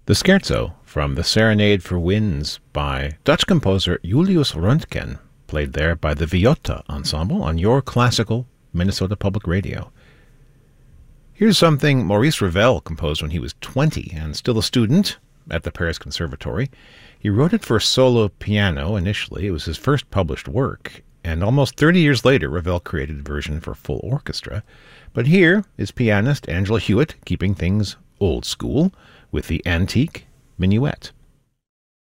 The Scherzo from the Serenade for Winds by Dutch composer Julius Röntgen, played there by the Viotta Ensemble on your classical Minnesota Public Radio. Here's something Maurice Ravel composed when he was 20 and still a student at the Paris Conservatory. He wrote it for solo piano initially. It was his first published work, and almost 30 years later, Ravel created a version for full orchestra. But here is pianist Angela Hewitt keeping things old school with the Antique Minuet.